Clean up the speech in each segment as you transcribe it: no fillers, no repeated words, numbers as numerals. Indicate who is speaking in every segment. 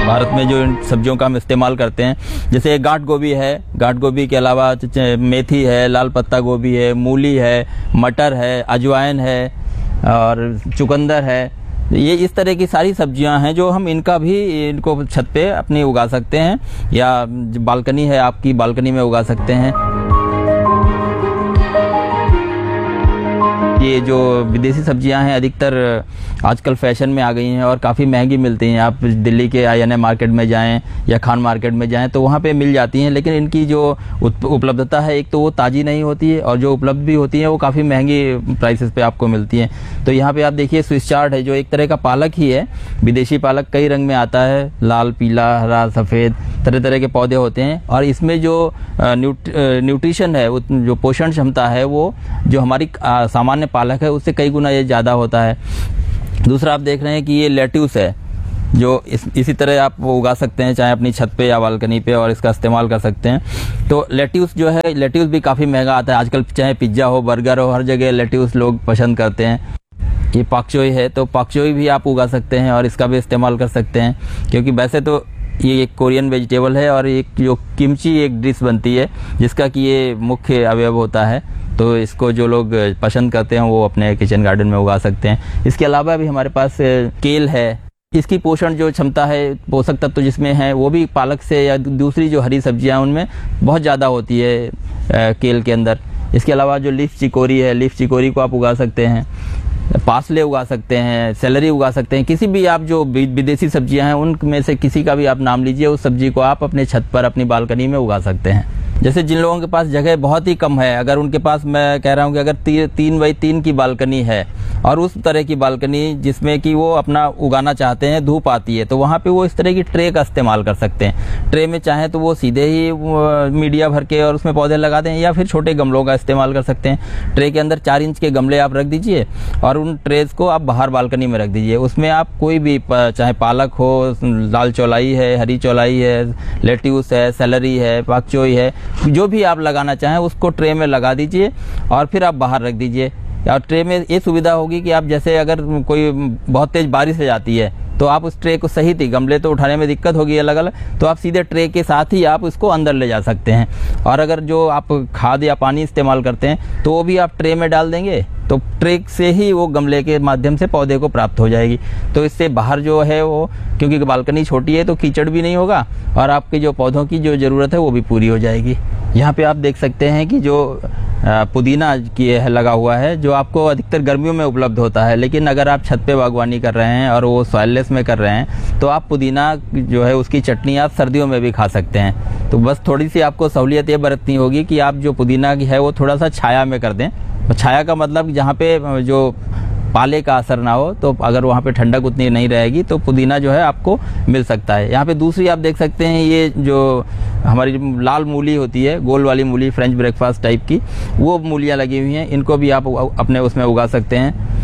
Speaker 1: भारत में जो इन सब्जियों का हम इस्तेमाल करते हैं, जैसे गांठ गोभी है, गांठ गोभी के अलावा मेथी है, लाल पत्ता गोभी है, मूली है, मटर है, अजवाइन है और चुकंदर है। ये इस तरह की सारी सब्जियां हैं जो हम इनको छत पे अपनी उगा सकते हैं, या बालकनी है आपकी, बालकनी में उगा सकते हैं। ये जो विदेशी सब्जियां हैं अधिकतर आजकल फैशन में आ गई हैं और काफ़ी महंगी मिलती हैं। आप दिल्ली के INA मार्केट में जाएं या खान मार्केट में जाएं तो वहाँ पे मिल जाती हैं, लेकिन इनकी जो उपलब्धता है, एक तो वो ताज़ी नहीं होती है और जो उपलब्ध भी होती हैं वो काफ़ी महंगी प्राइसेस पे आपको मिलती हैं। तो यहाँ पे आप देखिए स्विस चार्ट है, जो एक तरह का पालक ही है। विदेशी पालक कई रंग में आता है, लाल, पीला, हरा, सफ़ेद, तरह तरह के पौधे होते हैं और इसमें जो न्यूट्रिशन है, जो पोषण क्षमता है, वो जो हमारी सामान्य पालक है उससे कई गुना ये ज़्यादा होता है। दूसरा आप देख रहे हैं कि ये लेट्यूस है, जो इसी तरह आप वो उगा सकते हैं चाहे अपनी छत पे या बालकनी पे, और इसका इस्तेमाल कर सकते हैं। तो लेट्यूस जो है, लेट्यूस भी काफ़ी महंगा आता है आजकल, चाहे पिज्ज़ा हो, बर्गर हो, हर जगह लेट्यूस लोग पसंद करते हैं। ये पाक चोई है, तो पाक चोई भी आप उगा सकते हैं और इसका भी इस्तेमाल कर सकते हैं, क्योंकि वैसे तो ये एक कोरियन वेजिटेबल है और एक जो किमची एक डिश बनती है जिसका कि ये मुख्य अवयव होता है, तो इसको जो लोग पसंद करते हैं वो अपने किचन गार्डन में उगा सकते हैं। इसके अलावा भी हमारे पास केल है, इसकी पोषण जो क्षमता है, पोषक तत्व जिसमें है वो भी पालक से या दूसरी जो हरी सब्जियां उनमें बहुत ज़्यादा होती है केल के अंदर। इसके अलावा जो लीफ चिकोरी है, लीफ चिकोरी को आप उगा सकते हैं, पार्सले उगा सकते हैं, सेलरी उगा सकते हैं। किसी भी आप जो विदेशी सब्जियां हैं उनमें से किसी का भी आप नाम लीजिए, उस सब्जी को आप अपने छत पर, अपनी बालकनी में उगा सकते हैं। जैसे जिन लोगों के पास जगह बहुत ही कम है, अगर उनके पास, मैं कह रहा हूँ कि अगर 3x3 की बालकनी है और उस तरह की बालकनी जिसमें कि वो अपना उगाना चाहते हैं, धूप आती है, तो वहाँ पे वो इस तरह की ट्रे का इस्तेमाल कर सकते हैं। ट्रे में चाहे तो वो सीधे ही मीडिया भर के और उसमें पौधे लगा दें, या फिर छोटे गमलों का इस्तेमाल कर सकते हैं। ट्रे के अंदर 4 इंच के गमले आप रख दीजिए और उन ट्रेज को आप बाहर बालकनी में रख दीजिए। उसमें आप कोई भी, चाहे पालक हो, लाल चौलाई है, हरी चौलाई है, लेट्यूस है, सेलरी है, पाक चोई है, जो भी आप लगाना चाहें उसको ट्रे में लगा दीजिए और फिर आप बाहर रख दीजिए। और ट्रे में ये सुविधा होगी कि आप जैसे अगर कोई बहुत तेज बारिश हो जाती है तो आप उस ट्रे को सही थी, गमले तो उठाने में दिक्कत होगी अलग अलग, तो आप सीधे ट्रे के साथ ही आप उसको अंदर ले जा सकते हैं। और अगर जो आप खाद या पानी इस्तेमाल करते हैं तो वो भी आप ट्रे में डाल देंगे, तो ट्रे से ही वो गमले के माध्यम से पौधे को प्राप्त हो जाएगी। तो इससे बाहर जो है वो, क्योंकि बालकनी छोटी है तो कीचड़ भी नहीं होगा और आपके जो पौधों की जो ज़रूरत है वो भी पूरी हो जाएगी। यहाँ पे आप देख सकते हैं कि जो पुदीना की लगा हुआ है, जो आपको अधिकतर गर्मियों में उपलब्ध होता है, लेकिन अगर आप छत पे बागवानी कर रहे हैं और वो सॉइललेस में कर रहे हैं तो आप पुदीना जो है उसकी चटनी आप सर्दियों में भी खा सकते हैं। तो बस थोड़ी सी आपको सहूलियत ये बरतनी होगी कि आप जो पुदीना की है वो थोड़ा सा छाया में कर दें। छाया का मतलब जहाँ पे जो पाले का असर ना हो, तो अगर वहाँ पे ठंडक उतनी नहीं रहेगी तो पुदीना जो है आपको मिल सकता है। यहाँ पे दूसरी आप देख सकते हैं, ये जो हमारी लाल मूली होती है, गोल वाली मूली, फ्रेंच ब्रेकफास्ट टाइप की, वो मूलियाँ लगी हुई हैं, इनको भी आप अपने उसमें उगा सकते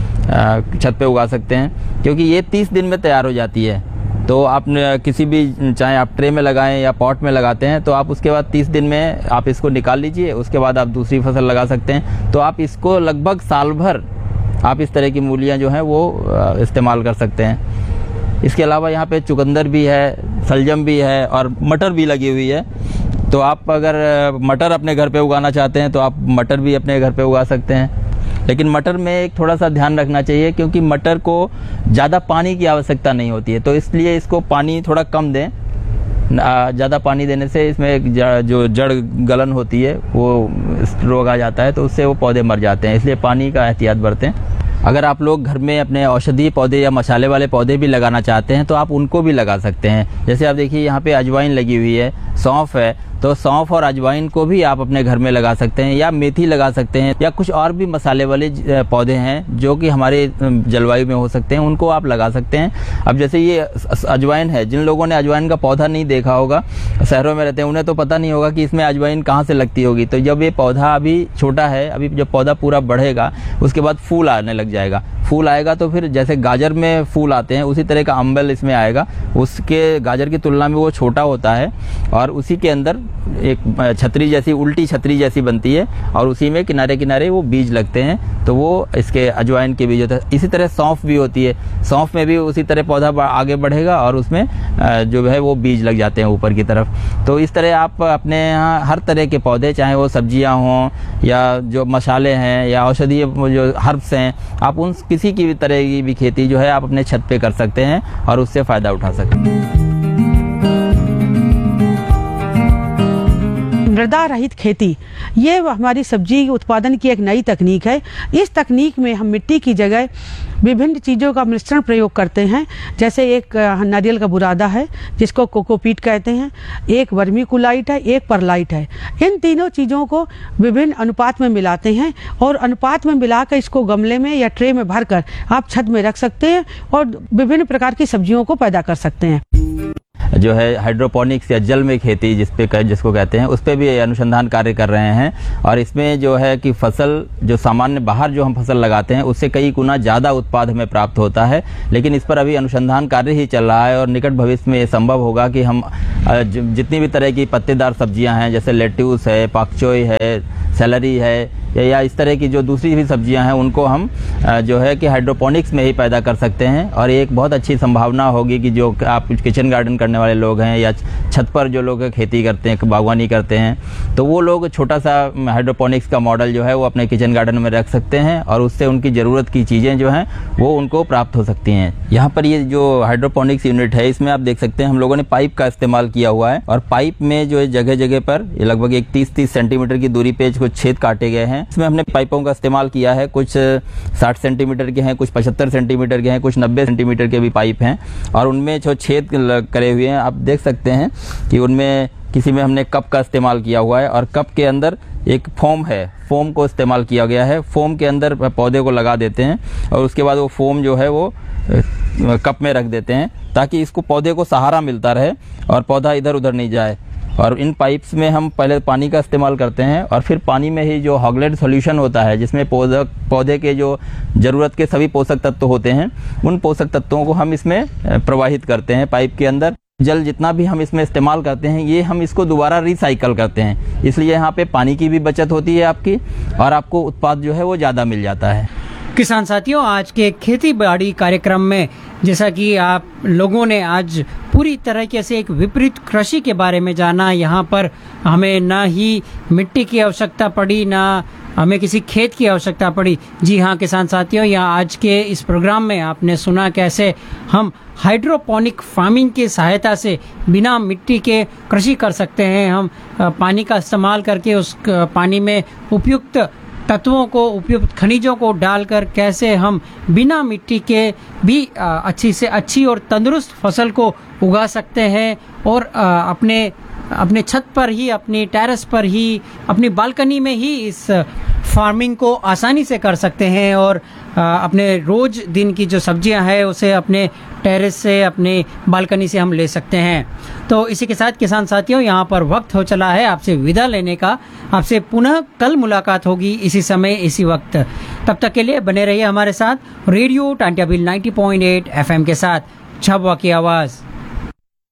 Speaker 1: हैं, छत पे उगा सकते हैं, क्योंकि ये 30 दिन में तैयार हो जाती है। तो आप किसी भी, चाहे आप ट्रे में लगाएं या पॉट में लगाते हैं, तो आप उसके बाद 30 दिन में आप इसको निकाल लीजिए, उसके बाद आप दूसरी फसल लगा सकते हैं। तो आप इसको लगभग साल भर आप इस तरह की मूलियाँ जो हैं वो इस्तेमाल कर सकते हैं। इसके अलावा यहाँ पे चुकंदर भी है, सलजम भी है और मटर भी लगी हुई है। तो आप अगर मटर अपने घर पे उगाना चाहते हैं तो आप मटर भी अपने घर पे उगा सकते हैं। लेकिन मटर में एक थोड़ा सा ध्यान रखना चाहिए, क्योंकि मटर को ज़्यादा पानी की आवश्यकता नहीं होती है, तो इसलिए इसको पानी थोड़ा कम दें। ज़्यादा पानी देने से इसमें जो जड़ गलन होती है वो रोग आ जाता है, तो उससे वो पौधे मर जाते हैं, इसलिए पानी का एहतियात बरतें। अगर आप लोग घर में अपने औषधीय पौधे या मसाले वाले पौधे भी लगाना चाहते हैं तो आप उनको भी लगा सकते हैं। जैसे आप देखिए यहाँ पे अजवाइन लगी हुई है, सौंफ है, तो सौंफ और अजवाइन को भी आप अपने घर में लगा सकते हैं, या मेथी लगा सकते हैं, या कुछ और भी मसाले वाले पौधे हैं जो कि हमारे जलवायु में हो सकते हैं, उनको आप लगा सकते हैं। अब जैसे ये अजवाइन है, जिन लोगों ने अजवाइन का पौधा नहीं देखा होगा, शहरों में रहते हैं, उन्हें तो पता नहीं होगा कि इसमें अजवाइन कहाँ से लगती होगी। तो जब ये पौधा अभी छोटा है, अभी जब पौधा पूरा बढ़ेगा उसके बाद फूल आने लग जाएगा, फूल आएगा तो फिर जैसे गाजर में फूल आते हैं उसी तरह का अम्बल इसमें आएगा। उसके गाजर की तुलना में वो छोटा होता है और उसी के अंदर एक छतरी जैसी, उल्टी छतरी जैसी बनती है और उसी में किनारे किनारे वो बीज लगते हैं, तो वो इसके अजवाइन के बीज होते हैं। इसी तरह सौंफ भी होती है, सौंफ में भी उसी तरह पौधा आगे बढ़ेगा और उसमें जो है वो बीज लग जाते हैं ऊपर की तरफ। तो इस तरह आप अपने यहाँ हर तरह के पौधे, चाहे वो सब्जियां हों या जो मसाले हैं या औषधीय जो हर्ब्स हैं, आप उन किसी की भी तरह की भी खेती जो है आप अपने छत पे कर सकते हैं और उससे फ़ायदा उठा सकते हैं।
Speaker 2: मृदा रहित खेती, ये हमारी सब्जी उत्पादन की एक नई तकनीक है। इस तकनीक में हम मिट्टी की जगह विभिन्न चीज़ों का मिश्रण प्रयोग करते हैं। जैसे एक नारियल का बुरादा है जिसको कोकोपीट कहते हैं, एक वर्मीकुलाइट है, एक परलाइट है। इन तीनों चीज़ों को विभिन्न अनुपात में मिलाते हैं और अनुपात में मिलाकर इसको गमले में या ट्रे में भरकर आप छत में रख सकते हैं और विभिन्न प्रकार की सब्जियों को पैदा कर सकते हैं।
Speaker 1: जो है हाइड्रोपोनिक्स या जल में खेती जिसको कहते हैं, उस पर भी अनुसंधान कार्य कर रहे हैं और इसमें जो है कि फसल जो सामान्य बाहर जो हम फसल लगाते हैं उससे कई गुना ज़्यादा उत्पाद हमें प्राप्त होता है, लेकिन इस पर अभी अनुसंधान कार्य ही चल रहा है और निकट भविष्य में ये संभव होगा कि हम जितनी भी तरह की पत्तेदार सब्जियां हैं, जैसे लेट्यूस है, पाकचोई है, सेलरी है या इस तरह की जो दूसरी भी सब्जियां हैं, उनको हम जो है कि हाइड्रोपोनिक्स में ही पैदा कर सकते हैं। और एक बहुत अच्छी संभावना होगी कि जो आप किचन गार्डन करने वाले लोग हैं या छत पर जो लोग खेती करते हैं, बागवानी करते हैं, तो वो लोग छोटा सा हाइड्रोपोनिक्स का मॉडल जो है वो अपने किचन गार्डन में रख सकते हैं और उससे उनकी ज़रूरत की चीज़ें जो हैं वो उनको प्राप्त हो सकती हैं। यहाँ पर ये जो हाइड्रोपोनिक्स यूनिट है, इसमें आप देख सकते हैं हम लोगों ने पाइप का इस्तेमाल किया हुआ है और पाइप में जो है जगह जगह पर लगभग एक 30-30 सेंटीमीटर की दूरी पे कुछ छेद काटे गए हैं। इसमें हमने पाइपों का इस्तेमाल किया है, कुछ 60 सेंटीमीटर के हैं, कुछ 75 सेंटीमीटर के हैं, कुछ 90 सेंटीमीटर के भी पाइप हैं और उनमें जो छेद करे हुए हैं आप देख सकते हैं कि उनमें किसी में हमने कप का इस्तेमाल किया हुआ है और कप के अंदर एक फोम है, फोम को इस्तेमाल किया गया है। फोम के अंदर पौधे को लगा देते हैं और उसके बाद वो फोम जो है वो कप में रख देते हैं ताकि इसको पौधे को सहारा मिलता रहे और पौधा इधर उधर नहीं जाए। और इन पाइप्स में हम पहले पानी का इस्तेमाल करते हैं और फिर पानी में ही जो हॉगलेट सॉल्यूशन होता है जिसमें पौधे के जो ज़रूरत के सभी पोषक तत्व होते हैं, उन पोषक तत्वों को हम इसमें प्रवाहित करते हैं पाइप के अंदर। जल जितना भी हम इसमें इस्तेमाल करते हैं ये हम इसको दोबारा रिसाइकल करते हैं, इसलिए यहाँ पे पानी की भी बचत होती है आपकी और आपको उत्पाद जो है वो ज़्यादा मिल जाता है।
Speaker 3: किसान साथियों, आज के खेती बाड़ी कार्यक्रम में जैसा कि आप लोगों ने आज पूरी तरीके से एक विपरीत कृषि के बारे में जाना, यहाँ पर हमें ना ही मिट्टी की आवश्यकता पड़ी, ना हमें किसी खेत की आवश्यकता पड़ी। जी हाँ किसान साथियों, यहाँ आज के इस प्रोग्राम में आपने सुना कैसे हम हाइड्रोपोनिक फार्मिंग की सहायता से बिना मिट्टी के कृषि कर सकते हैं। हम पानी का इस्तेमाल करके उस पानी में उपयुक्त तत्वों को, उपयुक्त खनिजों को डालकर कैसे हम बिना मिट्टी के भी अच्छी से अच्छी और तंदुरुस्त फसल को उगा सकते हैं और अपने छत पर ही, अपनी टेरेस पर ही, अपनी बालकनी में ही इस फार्मिंग को आसानी से कर सकते हैं और अपने रोज दिन की जो सब्जियां हैं उसे अपने टेरेस से, अपने बालकनी से हम ले सकते हैं। तो इसी के साथ किसान साथियों, यहाँ पर वक्त हो चला है आपसे विदा लेने का। आपसे पुनः कल मुलाकात होगी इसी समय इसी वक्त। तब तक के लिए बने रहिए हमारे साथ रेडियो टांट्याबिल 90.8 FM के साथ, झाबुआ की आवाज़।